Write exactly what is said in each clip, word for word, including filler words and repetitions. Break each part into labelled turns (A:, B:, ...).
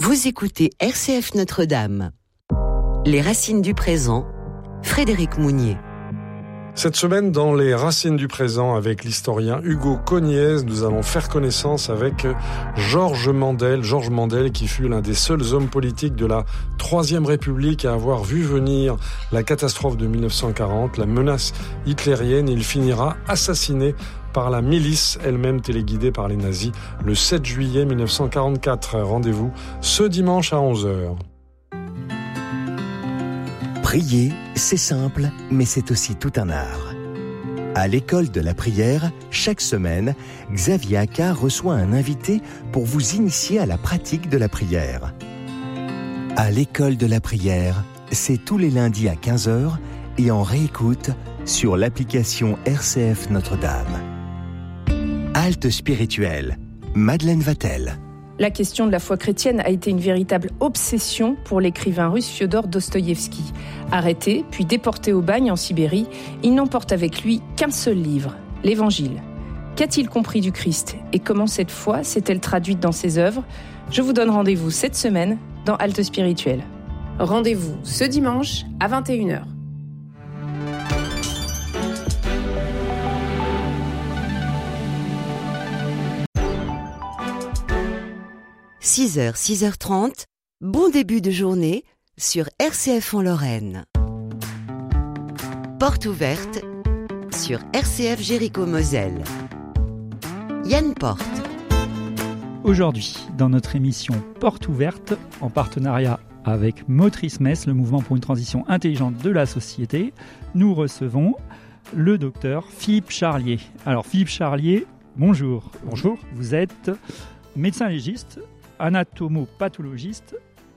A: Vous écoutez R C F Notre-Dame. Les racines du présent, Frédéric Mounier.
B: Cette semaine, dans les racines du présent, avec l'historien Hugo Cogniez, nous allons faire connaissance avec Georges Mandel. Georges Mandel qui fut l'un des seuls hommes politiques de la Troisième République à avoir vu venir la catastrophe de mille neuf cent quarante, la menace hitlérienne. Il finira assassiné par la milice, elle-même téléguidée par les nazis, le sept juillet mille neuf cent quarante-quatre. Rendez-vous ce dimanche à onze heures.
C: Prier, c'est simple, mais c'est aussi tout un art. À l'école de la prière, chaque semaine, Xavier Accard reçoit un invité pour vous initier à la pratique de la prière. À l'école de la prière, c'est tous les lundis à quinze heures et en réécoute sur l'application R C F Notre-Dame. Halte spirituelle, Madeleine Vatel.
D: La question de la foi chrétienne a été une véritable obsession pour l'écrivain russe Fiodor Dostoïevski. Arrêté, puis déporté au bagne en Sibérie, il n'emporte avec lui qu'un seul livre, l'Évangile. Qu'a-t-il compris du Christ et comment cette foi s'est-elle traduite dans ses œuvres ? Je vous donne rendez-vous cette semaine dans Halte spirituelle. Rendez-vous ce dimanche à vingt et une heures.
A: six heures, six heures trente, bon début de journée sur R C F en Lorraine. Porte ouverte sur R C F Jéricho-Moselle. Yann Porte.
E: Aujourd'hui, dans notre émission Porte ouverte, en partenariat avec Motrice Metz, le mouvement pour une transition intelligente de la société, nous recevons le docteur Philippe Charlier. Alors Philippe Charlier, bonjour.
F: Bonjour.
E: Vous êtes médecin légiste, anatomopathologiste,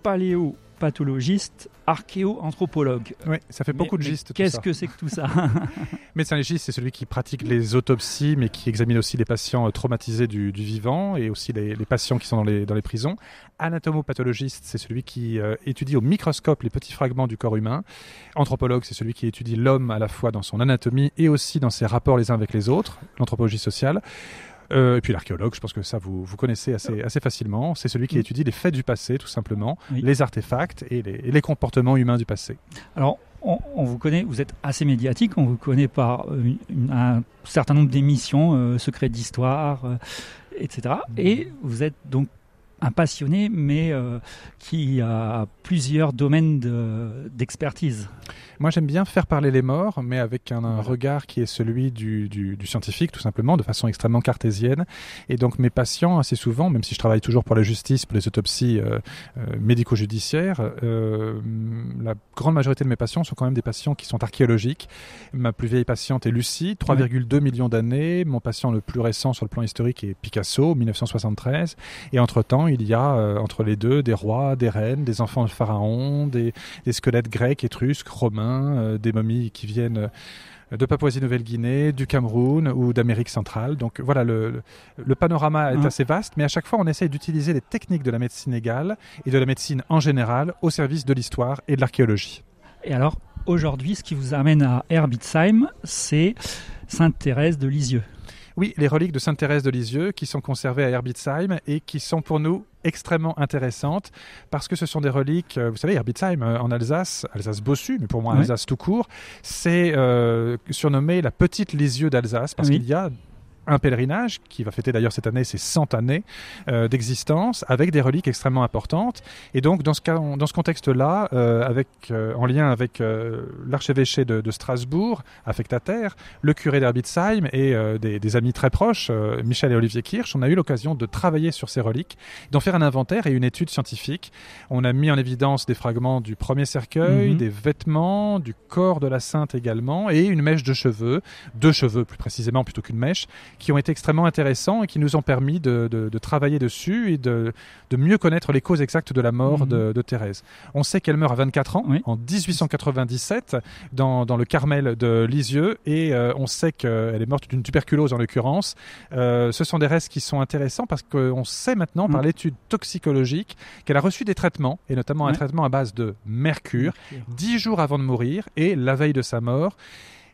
E: paléopathologiste, archéo-anthropologue.
F: Oui, ça fait beaucoup
E: mais,
F: de gistes.
E: Qu'est-ce
F: tout ça.
E: que c'est que tout ça?
F: Médecin légiste, c'est celui qui pratique les autopsies, mais qui examine aussi les patients traumatisés du, du vivant et aussi les, les patients qui sont dans les, dans les prisons. Anatomopathologiste, c'est celui qui euh, étudie au microscope les petits fragments du corps humain. Anthropologue, c'est celui qui étudie l'homme à la fois dans son anatomie et aussi dans ses rapports les uns avec les autres, l'anthropologie sociale. Euh, et puis l'archéologue, je pense que ça vous, vous connaissez assez, assez facilement. C'est celui qui
E: oui.
F: étudie les faits du passé, tout simplement, oui. les artefacts et les, et les comportements humains du passé.
E: Alors, on, on vous connaît, vous êtes assez médiatique, on vous connaît par une, une, un certain nombre d'émissions, euh, Secrets d'Histoire, euh, et cetera. Mmh. Et vous êtes donc un passionné, mais euh, qui a plusieurs domaines de, d'expertise.
F: Moi, j'aime bien faire parler les morts, mais avec un, un regard qui est celui du, du, du scientifique, tout simplement, de façon extrêmement cartésienne. Et donc, mes patients, assez souvent, même si je travaille toujours pour la justice, pour les autopsies euh, euh, médico-judiciaires, euh, la grande majorité de mes patients sont quand même des patients qui sont archéologiques. Ma plus vieille patiente est Lucie, trois virgule deux millions d'années. Mon patient le plus récent sur le plan historique est Picasso, dix-neuf cent soixante-treize. Et entre-temps, il y a, euh, entre les deux, des rois, des reines, des enfants de pharaons, des, des squelettes grecs, étrusques, romains, Euh, des momies qui viennent de Papouasie-Nouvelle-Guinée, du Cameroun ou d'Amérique centrale. Donc voilà, le, le, le panorama est mmh. assez vaste, mais à chaque fois on essaye d'utiliser les techniques de la médecine égale et de la médecine en général au service de l'histoire et de l'archéologie.
E: Et alors, aujourd'hui, ce qui vous amène à Herbitsheim, c'est Sainte Thérèse de Lisieux.
F: Oui, les reliques de Sainte Thérèse de Lisieux qui sont conservées à Herbitsheim et qui sont pour nous extrêmement intéressantes parce que ce sont des reliques, vous savez, Herbitsheim en Alsace, Alsace-Bossu, mais pour moi oui. Alsace tout court, c'est euh, surnommé la petite Lisieux d'Alsace parce oui. qu'il y a un pèlerinage qui va fêter d'ailleurs cette année ses cent années euh, d'existence avec des reliques extrêmement importantes. Et donc dans ce, cas, dans ce contexte-là, euh, avec, euh, en lien avec euh, l'archevêché de, de Strasbourg, affectataire, le curé d'Herbitsheim et euh, des, des amis très proches, euh, Michel et Olivier Kirsch, on a eu l'occasion de travailler sur ces reliques, d'en faire un inventaire et une étude scientifique. On a mis en évidence des fragments du premier cercueil, mmh. des vêtements, du corps de la sainte également, et une mèche de cheveux, deux cheveux plus précisément plutôt qu'une mèche, qui ont été extrêmement intéressants et qui nous ont permis de, de, de travailler dessus et de, de mieux connaître les causes exactes de la mort mmh. de, de Thérèse. On sait qu'elle meurt à vingt-quatre ans, oui. en dix-huit cent quatre-vingt-dix-sept, dans, dans le Carmel de Lisieux, et euh, on sait qu'elle est morte d'une tuberculose en l'occurrence. Euh, ce sont des restes qui sont intéressants parce qu'on sait maintenant mmh. par l'étude toxicologique qu'elle a reçu des traitements, et notamment oui. un traitement à base de mercure, mercure, dix jours avant de mourir et la veille de sa mort.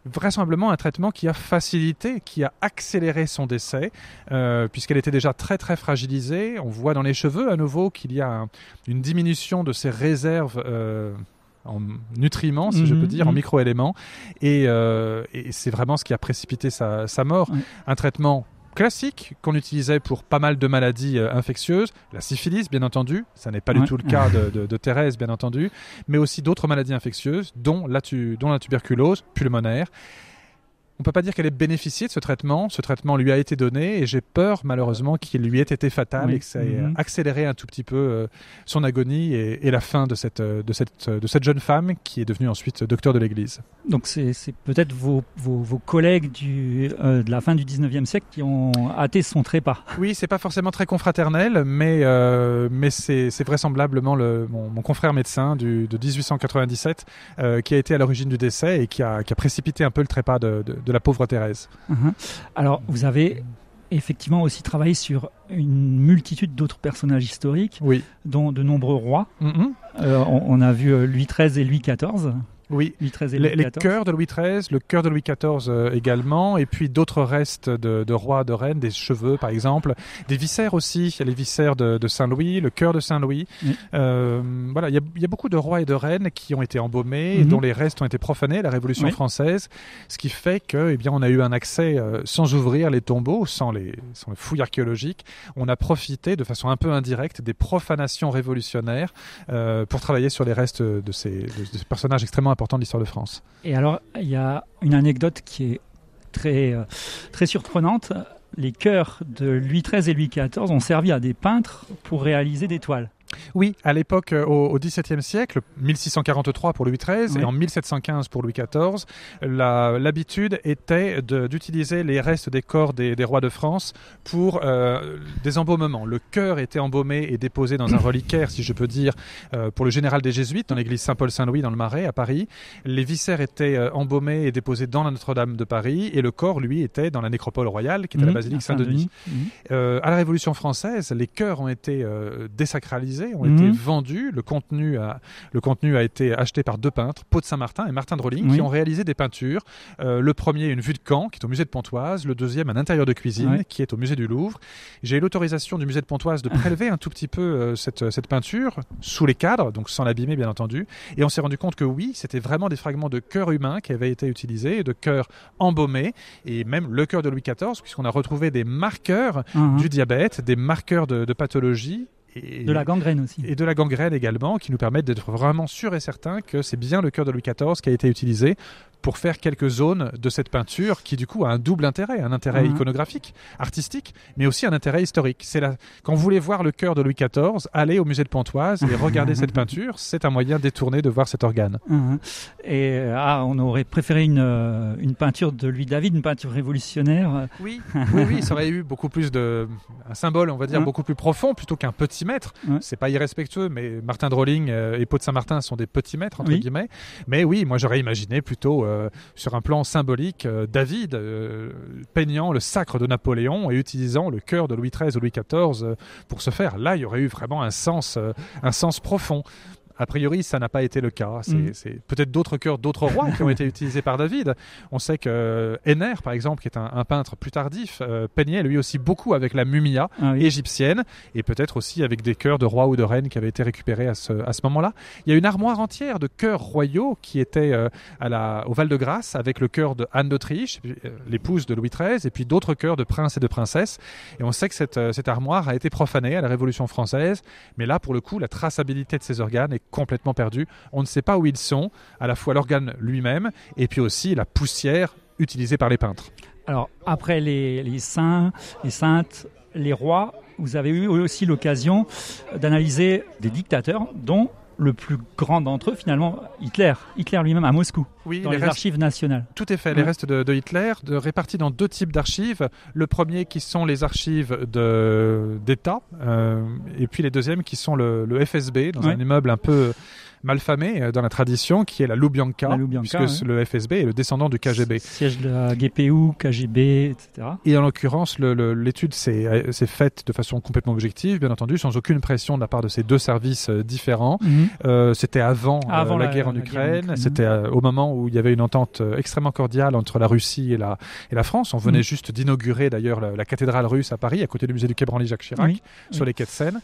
F: vraisemblablement un traitement qui a facilité, qui a accéléré son décès, euh, puisqu'elle était déjà très très fragilisée. On voit dans les cheveux à nouveau qu'il y a un, une diminution de ses réserves euh, en nutriments, si mmh, je peux dire, mmh. en micro-éléments, et, euh, et c'est vraiment ce qui a précipité sa, sa mort. Mmh. Un traitement classique qu'on utilisait pour pas mal de maladies euh, infectieuses, la syphilis bien entendu, ça n'est pas ouais. du tout le cas de, de, de Thérèse bien entendu, mais aussi d'autres maladies infectieuses, dont la, tu, dont la tuberculose pulmonaire. On ne peut pas dire qu'elle ait bénéficié de ce traitement. Ce traitement lui a été donné et j'ai peur malheureusement qu'il lui ait été fatal oui. et que ça ait mmh. accéléré un tout petit peu euh, son agonie et, et la fin de cette, de, cette, de cette jeune femme qui est devenue ensuite docteur de l'Église.
E: Donc c'est, c'est peut-être vos, vos, vos collègues du, euh, de la fin du dix-neuvième siècle qui ont hâté son trépas.
F: Oui, c'est pas forcément très confraternel, mais, euh, mais c'est, c'est vraisemblablement le, mon, mon confrère médecin du, de dix-huit cent quatre-vingt-dix-sept euh, qui a été à l'origine du décès et qui a, qui a précipité un peu le trépas de, de de la pauvre Thérèse.
E: Uh-huh. Alors, vous avez effectivement aussi travaillé sur une multitude d'autres personnages historiques,
F: oui.
E: dont de nombreux rois.
F: Mm-hmm.
E: Euh, on, on a vu Louis treize et Louis quatorze.
F: Oui,
E: Louis treize et Louis
F: les, les cœurs de Louis treize, le cœur de Louis quatorze euh, également, et puis d'autres restes de, de rois, de reines, des cheveux par exemple, des viscères aussi, il y a les viscères de, de Saint-Louis, le cœur de Saint-Louis. Oui. Euh, voilà, il y, a, il y a beaucoup de rois et de reines qui ont été embaumés, mm-hmm. et dont les restes ont été profanés à la Révolution oui. française, ce qui fait que, eh bien, on a eu un accès euh, sans ouvrir les tombeaux, sans les, sans les fouilles archéologiques. On a profité de façon un peu indirecte des profanations révolutionnaires euh, pour travailler sur les restes de ces, de, de ces personnages extrêmement important de l'histoire de France.
E: Et alors, il y a une anecdote qui est très, euh, très surprenante. Les chœurs de Louis treize et Louis quatorze ont servi à des peintres pour réaliser des toiles.
F: Oui, à l'époque, euh, au, au XVIIe siècle, mille six cent quarante-trois pour Louis treize oui. et en mille sept cent quinze pour Louis quatorze, la, l'habitude était de, d'utiliser les restes des corps des, des rois de France pour euh, des embaumements. Le cœur était embaumé et déposé dans un reliquaire, si je peux dire, euh, pour le général des Jésuites, dans l'église Saint-Paul-Saint-Louis, dans le Marais, à Paris. Les viscères étaient euh, embaumés et déposés dans la Notre-Dame de Paris, et le corps, lui, était dans la nécropole royale, qui était mmh, la basilique Saint-Denis. Mmh. Euh, à la Révolution française, les cœurs ont été euh, désacralisés, ont mmh. été vendus. Le contenu, a, le contenu a été acheté par deux peintres, Paul de Saint-Martin et Martin de Rolling, oui. qui ont réalisé des peintures. Euh, le premier, une vue de Caen, qui est au musée de Pontoise. Le deuxième, un intérieur de cuisine, oui. qui est au musée du Louvre. J'ai eu l'autorisation du musée de Pontoise de prélever un tout petit peu euh, cette, cette peinture, sous les cadres, donc sans l'abîmer bien entendu. Et on s'est rendu compte que oui, c'était vraiment des fragments de cœur humain qui avaient été utilisés, de cœur embaumé, et même le cœur de Louis quatorze, puisqu'on a retrouvé des marqueurs uh-huh. du diabète, des marqueurs de, de pathologie.
E: Et de la gangrène aussi.
F: Et de la gangrène également, qui nous permettent d'être vraiment sûrs et certains que c'est bien le cœur de Louis quatorze qui a été utilisé pour faire quelques zones de cette peinture qui du coup a un double intérêt, un intérêt mmh. iconographique, artistique, mais aussi un intérêt historique. C'est la... Quand vous voulez voir le cœur de Louis quatorze, allez au musée de Pontoise et regardez cette peinture, c'est un moyen détourné de voir cet organe.
E: Mmh. Et ah, on aurait préféré une, euh, une peinture de Louis David, une peinture révolutionnaire.
F: Oui, oui, oui, ça aurait eu beaucoup plus de... un symbole, on va dire, mmh. beaucoup plus profond plutôt qu'un petit maître. Mmh. C'est pas irrespectueux, mais Martin de Rolling euh, et Paul de Saint-Martin sont des petits maîtres, entre oui. guillemets. Mais oui, moi j'aurais imaginé plutôt... Euh, sur un plan symbolique, euh, David euh, peignant le sacre de Napoléon et utilisant le cœur de Louis treize ou Louis quatorze euh, pour ce faire. Là, il y aurait eu vraiment un sens, euh, un sens profond. A priori, ça n'a pas été le cas. C'est, mmh. c'est peut-être d'autres cœurs, d'autres rois qui ont été utilisés par David. On sait que Henner, par exemple, qui est un, un peintre plus tardif, euh, peignait lui aussi beaucoup avec la mumia ah oui. égyptienne et peut-être aussi avec des cœurs de rois ou de reines qui avaient été récupérés à ce, à ce moment-là. Il y a une armoire entière de cœurs royaux qui était euh, à la, au Val-de-Grâce avec le cœur de Anne d'Autriche, euh, l'épouse de Louis treize, et puis d'autres cœurs de princes et de princesses. Et on sait que cette, euh, cette armoire a été profanée à la Révolution française. Mais là, pour le coup, la traçabilité de ces organes est complètement perdus. On ne sait pas où ils sont, à la fois l'organe lui-même et puis aussi la poussière utilisée par les peintres.
E: Alors, après les, les saints, les saintes, les rois, vous avez eu aussi l'occasion d'analyser des dictateurs, dont le plus grand d'entre eux, finalement, Hitler. Hitler lui-même à Moscou, oui, dans les, les restes, archives nationales.
F: Tout est fait. Ouais. Les restes de, de Hitler, de, répartis dans deux types d'archives. Le premier qui sont les archives de, d'État, euh, et puis les deuxièmes qui sont le, le F S B, dans ouais. un immeuble un peu malfamé dans la tradition, qui est la Lubyanka,
E: la Lubyanka
F: puisque
E: ouais.
F: le F S B est le descendant du K G B.
E: Siège de la G P U, K G B, et cetera.
F: Et en l'occurrence, le, le, l'étude s'est, s'est faite de façon complètement objective, bien entendu, sans aucune pression de la part de ces deux services euh, différents. Mmh. Euh, c'était avant, avant euh, la, la guerre en la Ukraine, guerre en Ukraine. C'était euh, au moment où il y avait une entente euh, extrêmement cordiale entre la Russie et la, et la France. On venait mmh. juste d'inaugurer d'ailleurs la, la cathédrale russe à Paris, à côté du musée du Quai Branly-Jacques Chirac, oui. sur oui. les quais de Seine.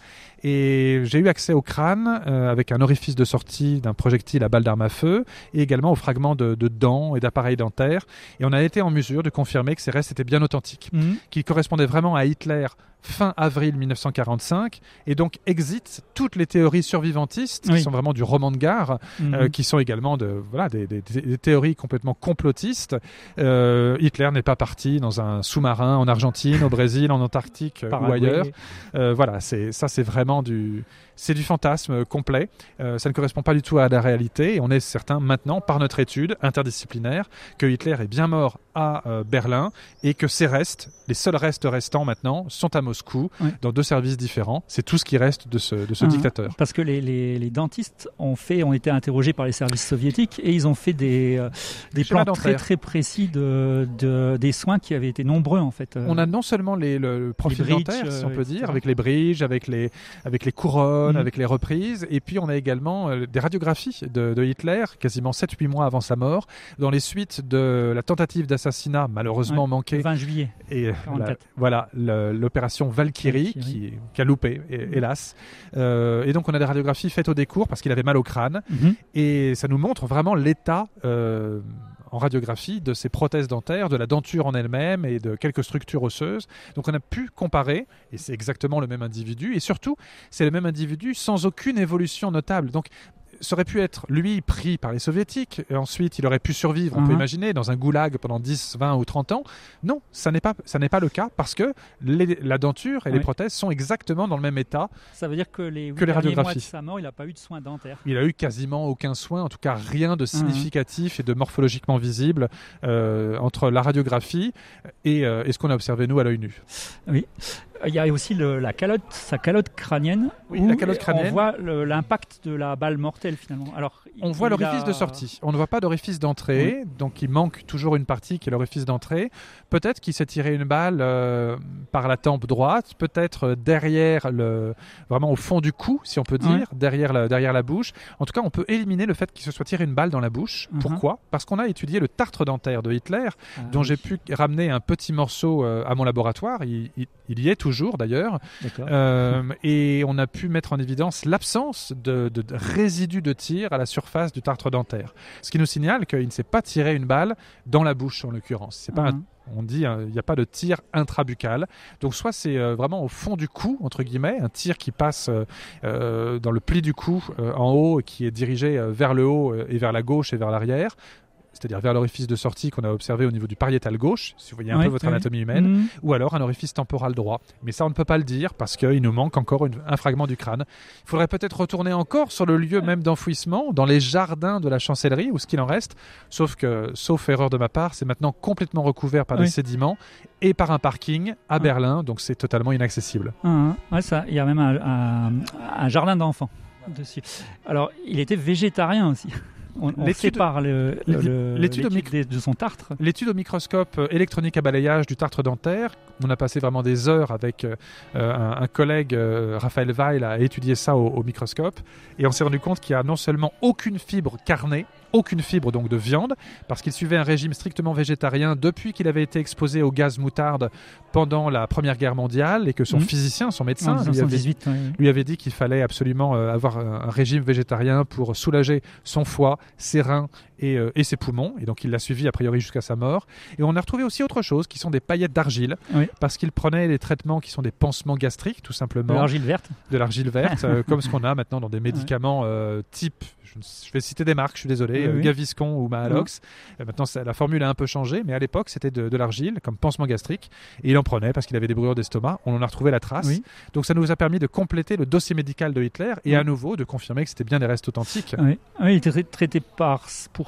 F: Et j'ai eu accès au crâne euh, avec un orifice de sortie d'un projectile à balle d'arme à feu et également aux fragments de, de dents et d'appareils dentaires. Et on a été en mesure de confirmer que ces restes étaient bien authentiques, mmh. qu'ils correspondaient vraiment à Hitler fin avril dix-neuf cent quarante-cinq, et donc exit toutes les théories survivantistes oui. qui sont vraiment du roman de gare, mmh. euh, qui sont également de, voilà, des, des, des théories complètement complotistes. Euh, Hitler n'est pas parti dans un sous-marin en Argentine, au Brésil, en Antarctique ou ailleurs. Euh, voilà, c'est, ça c'est vraiment du... C'est du fantasme complet, euh, ça ne correspond pas du tout à la réalité et on est certain maintenant, par notre étude interdisciplinaire, que Hitler est bien mort à euh, Berlin et que ses restes, les seuls restes restants maintenant, sont à Moscou, oui. dans deux services différents. C'est tout ce qui reste de ce, de ce ah, dictateur.
E: Parce que les, les, les dentistes ont, fait, ont été interrogés par les services soviétiques et ils ont fait des, euh, des plans très très précis de, de, des soins qui avaient été nombreux en fait.
F: On a non seulement les, le, le profil les bridges, dentaire, si on peut euh, dire, avec les bridges, avec les, avec les couronnes, Mmh. avec les reprises, et puis on a également euh, des radiographies de, de Hitler, quasiment sept huit mois avant sa mort, dans les suites de la tentative d'assassinat malheureusement
E: ouais,
F: manquée.
E: Le vingt juillet
F: et la, voilà, le, l'opération Valkyrie, Valkyrie. Qui, qui a loupé, et, mmh. hélas. Euh, et donc on a des radiographies faites au décours parce qu'il avait mal au crâne, mmh. et ça nous montre vraiment l'état euh, en radiographie de ces prothèses dentaires, de la denture en elle-même et de quelques structures osseuses. Donc on a pu comparer, et c'est exactement le même individu, et surtout, c'est le même individu sans aucune évolution notable. Donc ça aurait pu être, lui, pris par les soviétiques, et ensuite il aurait pu survivre, on uh-huh. peut imaginer, dans un goulag pendant dix, vingt ou trente ans. Non, ça n'est pas, ça n'est pas le cas, parce que les, la denture et oui. les prothèses sont exactement dans le même état.
E: Ça veut dire que les,
F: que les radiographies.
E: Mois de sa mort, il n'a pas eu de soins dentaires.
F: Il a eu quasiment aucun soin, en tout cas rien de significatif uh-huh. et de morphologiquement visible euh, entre la radiographie et, euh, et ce qu'on a observé nous à l'œil nu.
E: Oui. Il y a aussi le, la calotte, sa calotte crânienne.
F: Oui, où la calotte crânienne.
E: On voit le, l'impact de la balle mortelle finalement. Alors,
F: on voit l'orifice a... de sortie. On ne voit pas d'orifice d'entrée, oui. donc il manque toujours une partie qui est l'orifice d'entrée. Peut-être qu'il s'est tiré une balle euh, par la tempe droite, peut-être derrière le, vraiment au fond du cou, si on peut dire, oui. derrière la, derrière la bouche. En tout cas, on peut éliminer le fait qu'il se soit tiré une balle dans la bouche. Uh-huh. Pourquoi ? Parce qu'on a étudié le tartre dentaire de Hitler, ah, dont oui. j'ai pu ramener un petit morceau euh, à mon laboratoire. Il, il, il y est toujours. Jour d'ailleurs, euh, et on a pu mettre en évidence l'absence de, de, de résidus de tir à la surface du tartre dentaire, ce qui nous signale qu'il ne s'est pas tiré une balle dans la bouche en l'occurrence. C'est pas uh-huh. un, on dit il n'y a pas de tir intrabuccal, donc soit c'est euh, vraiment au fond du cou entre guillemets, un tir qui passe euh, dans le pli du cou euh, en haut et qui est dirigé euh, vers le haut euh, et vers la gauche et vers l'arrière, c'est-à-dire vers l'orifice de sortie qu'on a observé au niveau du pariétal gauche, si vous voyez un oui, peu votre oui. anatomie humaine, mmh. ou alors un orifice temporal droit. Mais ça, on ne peut pas le dire parce qu'il nous manque encore une, un fragment du crâne. Il faudrait peut-être retourner encore sur le lieu même d'enfouissement, dans les jardins de la chancellerie, ou ce qu'il en reste, sauf que, sauf erreur de ma part, c'est maintenant complètement recouvert par oui. des sédiments et par un parking à ah. Berlin, donc c'est totalement inaccessible.
E: Ah, ouais, ça, il y a même un, un, un jardin d'enfants dessus. Alors, il était végétarien aussi. On, on sépare le, le, l'étude, l'étude mic- de son tartre.
F: L'étude au microscope électronique à balayage du tartre dentaire, on a passé vraiment des heures avec euh, un, un collègue, euh, Raphaël Weil, à étudier ça au, au microscope, et on s'est rendu compte qu'il n'y a non seulement aucune fibre carnée, aucune fibre donc de viande, parce qu'il suivait un régime strictement végétarien depuis qu'il avait été exposé au gaz moutarde pendant la Première Guerre mondiale, et que son mmh. physicien, son médecin,
E: lui avait, dix-huit, oui.
F: lui avait dit qu'il fallait absolument euh, avoir un, un régime végétarien pour soulager son foie, ses reins et, euh, et ses poumons, et donc il l'a suivi a priori jusqu'à sa mort. Et on a retrouvé aussi autre chose, qui sont des paillettes d'argile, oui. parce qu'il prenait des traitements qui sont des pansements gastriques, tout simplement.
E: De l'argile verte.
F: De l'argile verte, euh, comme ce qu'on a maintenant dans des médicaments euh, type, je, je vais citer des marques, je suis désolé, oui, euh, oui. Gaviscon ou Mahalox. Oui. Euh, maintenant, ça, la formule a un peu changé, mais à l'époque, c'était de, de l'argile comme pansement gastrique, et il en prenait parce qu'il avait des brûlures d'estomac. On en a retrouvé la trace. Oui. Donc ça nous a permis de compléter le dossier médical de Hitler, et oui. à nouveau de confirmer que c'était bien des restes authentiques.
E: Oui, oui il était traité par, pour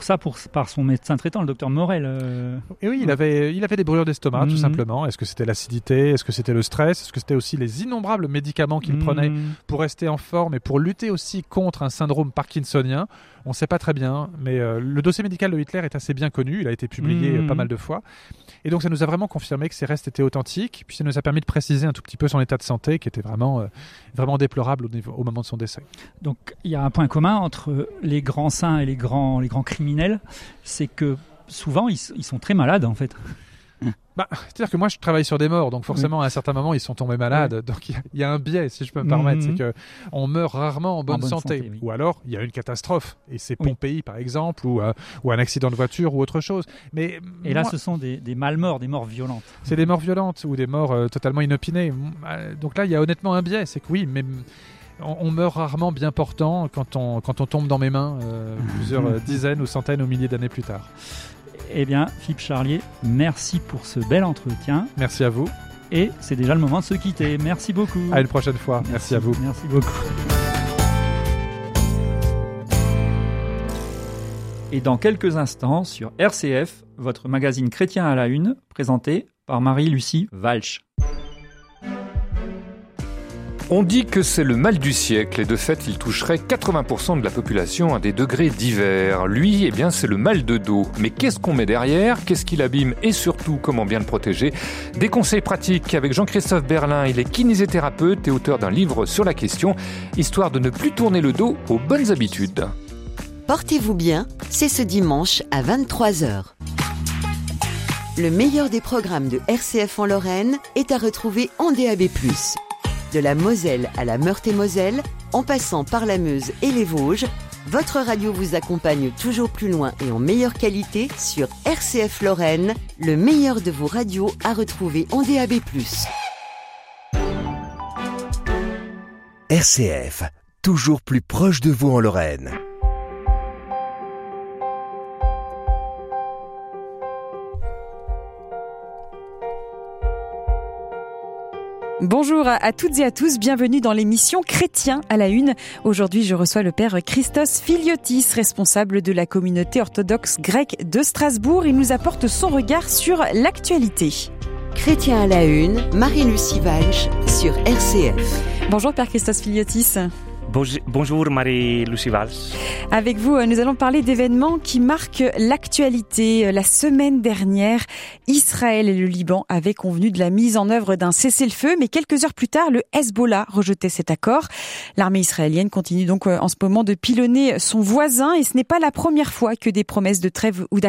E: ça pour, par son médecin traitant, le docteur Morel. Euh...
F: Et oui, il avait, il avait des brûlures d'estomac, mmh. tout simplement. Est-ce que c'était l'acidité? Est-ce que c'était le stress? Est-ce que c'était aussi les innombrables médicaments qu'il mmh. prenait pour rester en forme et pour lutter aussi contre un syndrome parkinsonien? On ne sait pas très bien, mais euh, le dossier médical de Hitler est assez bien connu. Il a été publié mmh. pas mal de fois. Et donc, ça nous a vraiment confirmé que ses restes étaient authentiques. Puis, ça nous a permis de préciser un tout petit peu son état de santé, qui était vraiment, euh, vraiment déplorable au, niveau, au moment de son décès.
E: Donc, il y a un point commun entre les grands saints et les grands, les grands criminels, c'est que souvent, ils, ils sont très malades, en fait.
F: Bah, c'est-à-dire que moi je travaille sur des morts, donc forcément oui. à un certain moment ils sont tombés malades, oui. donc il y, y a un biais, si je peux me permettre, mmh. c'est que on meurt rarement en bonne, en bonne santé, santé oui. ou alors il y a une catastrophe, et c'est oui. Pompéi par exemple, ou, euh, ou un accident de voiture ou autre chose. Mais
E: et moi, là ce sont des, des mal-morts, des morts violentes.
F: C'est des morts violentes ou des morts euh, totalement inopinées. Donc là il y a honnêtement un biais, c'est que oui, mais on, on meurt rarement bien portant quand on, quand on tombe dans mes mains euh, plusieurs euh, dizaines ou centaines ou milliers d'années plus tard.
E: Eh bien, Philippe Charlier, merci pour ce bel entretien.
F: Merci à vous.
E: Et c'est déjà le moment de se quitter. Merci beaucoup.
F: À une prochaine fois. Merci, merci à vous.
E: Merci beaucoup. Et dans quelques instants, sur R C F, votre magazine Chrétien à la Une, présenté par Marie-Lucie Walsh.
G: On dit que c'est le mal du siècle et de fait il toucherait quatre-vingts pour cent de la population à des degrés divers. Lui, eh bien c'est le mal de dos. Mais qu'est-ce qu'on met derrière? Qu'est-ce qui l'abîme? Et surtout, comment bien le protéger? Des conseils pratiques avec Jean-Christophe Berlin. Il est kinésithérapeute et auteur d'un livre sur la question, histoire de ne plus tourner le dos aux bonnes habitudes.
A: Portez-vous bien, c'est ce dimanche à vingt-trois heures. Le meilleur des programmes de R C F en Lorraine est à retrouver en D A B plus. De la Moselle à la Meurthe-et-Moselle, en passant par la Meuse et les Vosges, votre radio vous accompagne toujours plus loin et en meilleure qualité sur R C F Lorraine, le meilleur de vos radios à retrouver en D A B plus.
C: R C F, toujours plus proche de vous en Lorraine.
H: Bonjour à toutes et à tous, bienvenue dans l'émission Chrétien à la Une. Aujourd'hui, je reçois le père Christos Filiotis, responsable de la communauté orthodoxe grecque de Strasbourg. Il nous apporte son regard sur l'actualité.
A: Chrétien à la Une, Marie-Lucie Walsh sur R C F.
H: Bonjour père Christos Filiotis.
I: Bonjour Marie-Lucie Walsh.
H: Avec vous, nous allons parler d'événements qui marquent l'actualité. La semaine dernière, Israël et le Liban avaient convenu de la mise en œuvre d'un cessez-le-feu, mais quelques heures plus tard, le Hezbollah rejetait cet accord. L'armée israélienne continue donc en ce moment de pilonner son voisin et ce n'est pas la première fois que des promesses de trêve ou